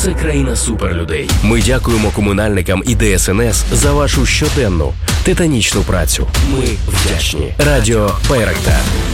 це країна суперлюдей. Ми дякуємо комунальникам і ДСНС за вашу щоденну титанічну працю. Ми вдячні. Радіо Байрактар.